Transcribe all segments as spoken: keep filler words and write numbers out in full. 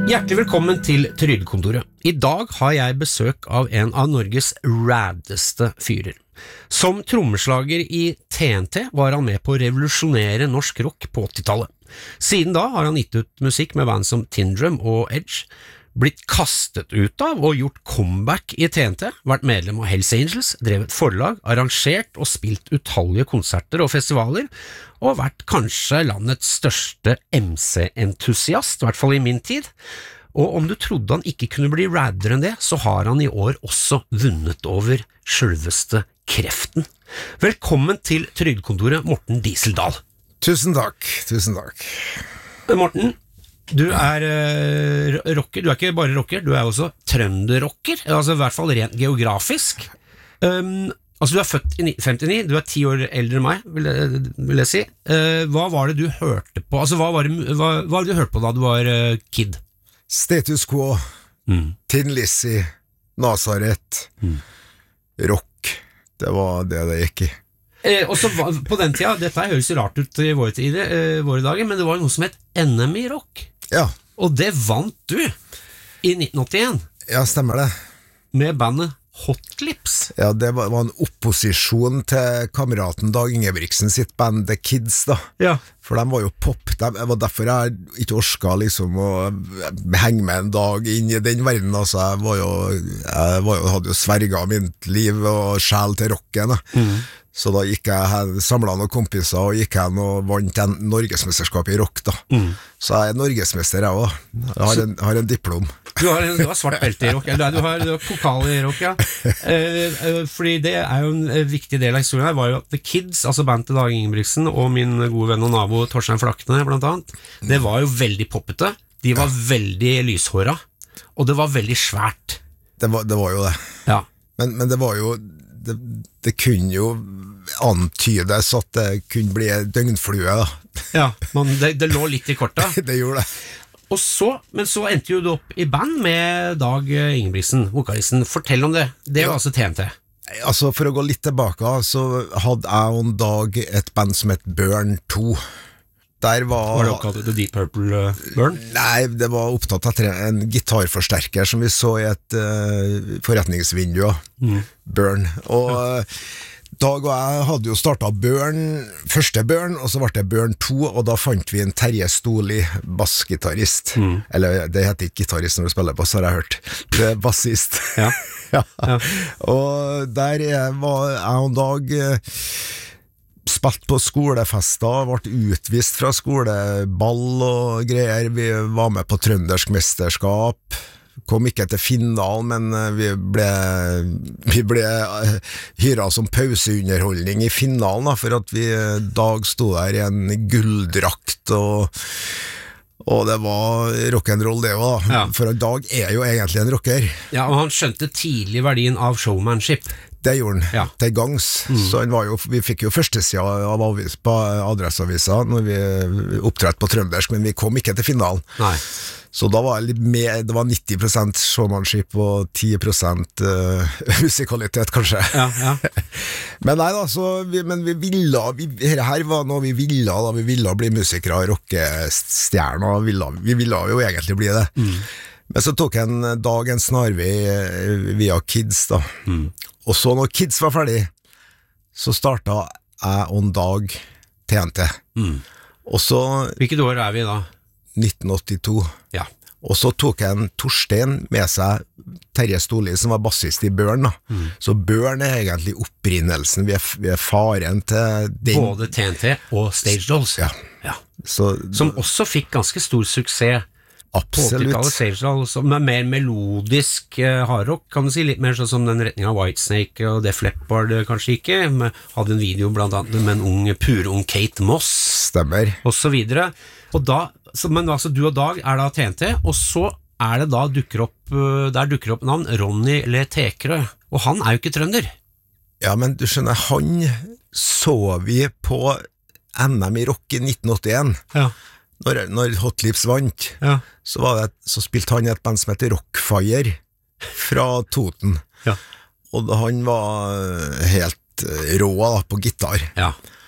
Hjertelig velkommen til Trygdekontoret. I dag har jeg besøk av en av Norges raddeste fyrer. Som trommeslager i T N T var han med på å revolusjonere norsk rock på åttitallet. Siden da har han gitt ut musikk med band som Tindrum og Edge, blitt kastet ut av og gjort comeback i T N T, vært medlem av Hells Angels, drevet forlag, arrangert og spilt utallige konserter og festivaler, og vært kanskje landets største M C-entusiast, i hvert fall i min tid. Og om du trodde han ikke kunne bli raddere enn det, så har han i år også vunnet over selveste kreften. Velkommen til Trygdekontoret, Morten Dieseldal. Tusen takk, tusen takk. Morten, du er uh, rocker, du er ikke bare rocker, du er også trønderrocker, altså i hvert fall rent geografisk. Um, altså du er født i femtini, du er ti år eldre enn meg, vil jeg, vil jeg si. Uh, hva var det du hørte på, altså hva var det, hva, hva var det du hørte på da du var uh, kid? Status Quo, mm. Tin Lizzy, Nazareth, mm. rock, det var det det gikk i. Eh, og så på den tida, dette høres rart ut i våre, tider, eh, våre dager, men det var noe som het N M I Rock. Ja. Og det vant du i nitten åttien. Ja, stemmer det. Med bandet Hot Lips. Ja, det var, var en opposisjon til kameraten Dag Ingebrigtsen sitt band The Kids da. Ja. For de var jo pop, det var derfor jeg ikke orska liksom å henge med en dag inn i den verden, altså jeg var jo, jeg var jo, hadde jo sverget mitt liv og sjel til rocken da. Mm. Så da gikk jeg, samlet noen kompiser og gikk jeg og vant en norgesmesterskap i rock da. Mm. Så jeg er norgesmester jeg også. Jeg har en, har en diplom. Du har, en, du har svart belte i rock, eller du har, du har pokal i rock, ja. Eh, fordi det er jo en viktig del av historien her, var jo at The Kids, altså bandet til Dag Ingebrigtsen og min gode venn og nabo Torstein Flakne blant annet, det var jo veldig poppete, de var ja. veldig lyshåra, og det var veldig svært. Det var, det var jo det. Ja. Men, men det var jo Det, det kunne jo antydes at det kunne bli døgnflue da. Ja, men det, det lå litt i korta. Det gjorde det. Og så, men så endte jo du opp i band med Dag Ingebrigtsen, vokalisten. Fortell om det. Det var ja. altså T N T. Altså for å gå litt tilbake, så hadde jeg og Dag et band som het Burn to. Der var... Var det oppkalt The Deep Purple uh, Burn? Nei, det var opptatt av en gitarforsterker som vi så i et uh, forretningsvindu, mm. Burn. Og ja. Dag og jeg hadde jo startet Burn, første Burn, og så ble det Burn to, og da fant vi en Terje Stoli, bassgitarist. Mm. Eller det heter ikke gitarist når du spiller bass, har jeg hørt. Det er bassist. Ja. ja. ja. Og der var jeg og Dag... Uh, spilt på skolefester, ble utvist fra skoleball og greier. Vi var med på trøndersk mesterskap, kom ikke til finalen, men vi ble, vi ble hyret som pauseunderholdning i finalen, da, for at vi Dag stod der i en gulldrakt, og, og det var rock'n'roll det også, da. Ja. For Dag er jo egentlig en rocker. Ja, og han skjønte tidlig verdien av showmanship. Det gjorde han, ja. Til gangs. Mm. Så han var jo, vi fikk jo første sida av avis, på Adresseavisa når vi opptrådte på trøndersk, men vi kom ikke til finalen. Nei. Så da var det litt mer, det var nitti prosent showmanship og ti prosent uh, musikalitet, kanskje. Ja, ja. Men nei da, så vi, men vi ville, vi, her var noe vi ville da, vi ville bli musikere, rockestjerner, vi, vi ville jo egentlig bli det. Mm. Men så tok en Dag en snarvei via Kids da. Mm. Og så når Kids var ferdig, så startet jeg og Dag T N T. Mm. Og så... Hvilket år er vi da? nitten åttito. Ja. Og så tok en Torstein med seg Terje Stoli, som var bassist i Burn da. Mm. Så Burn er egentlig opprinnelsen, vi er, vi er faren til den... Både T N T og Stage Dolls. Ja. Ja. Så, som også fikk ganske stor suksess. Absolutt. Som er mer melodisk uh, hardrock, kan du si, litt mer sånn som den retningen av Whitesnake og Def Leppard kanskje ikke, men hadde en video blant annet med en ung, purung Kate Moss. Stemmer. Og så videre. Og da, så, men altså du og Dag er da T N T, og så er det da dukker opp, uh, der dukker opp navn Ronny Le Tekerø, og han er jo ikke trønder. Ja, men du skjønner, han så vi på N M i rock i nitten åttien. Ja. Når, når Hot Lips vant, ja. så, var det, så spilte han et band som heter Rockfire fra Toten. Ja. Og han var helt rå da, på gitar. Ja.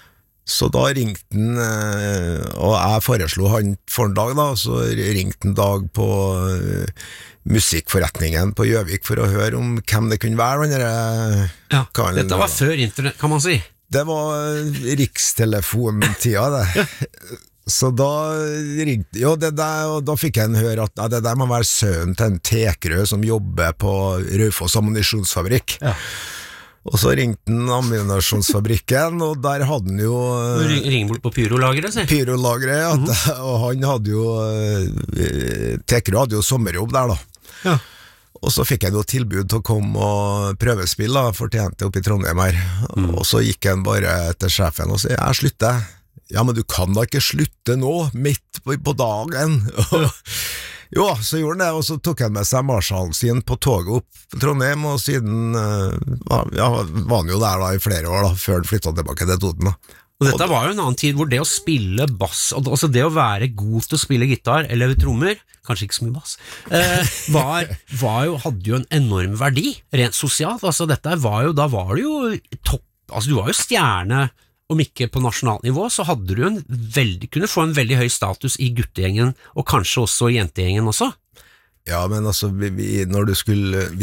Så da ringte han, og jeg foreslo han for en dag da, så ringte han Dag på musikkforretningen på Gjøvik for å høre om hvem det kunne være. Denne, ja, dette var før internett, kan man si. Det var rikstelefontida, det. Så da ringte jo det der, og da fikk jeg en høre at ja, det der må være sønnen til en Tekrø som jobber på Raufoss ammunisjonsfabrikk. Ja. Og så ringte han ammunisjonsfabrikken, og der hadde han jo Ring, ring bort på pyrolageret, si. Pyrolageret, ja, mm -hmm. Og han hadde jo Tekrø hadde jo sommerjobb der da. Ja. Og så fikk jeg jo tilbud til å komme og prøvespille da, for T N T oppe i Trondheim her. Mm. Og så gikk han bare til sjefen og sa, jeg slutter. Ja, men du kan da ikke slutte nå, midt på, på dagen. Jo, så gjorde han det, og så tok han med seg marshallen sin på toget opp til Trondheim, og siden ja, var han jo der da i flere år da, før han flyttet tilbake til Toten da. Og dette var jo en annen tid hvor det å spille bass, altså det å være god til å spille gitar eller trommer, kanskje ikke så mye bass, eh, var, var jo, hadde jo en enorm verdi, rent sosialt. Altså dette var jo, da var du jo topp, altså du var jo stjerne, om ikke på nasjonalt nivå, så hadde du en veldig, kunne få en veldig høy status i guttegjengen, og kanskje også i jentegjengen også. Ja, men altså, vi, vi, når du skulle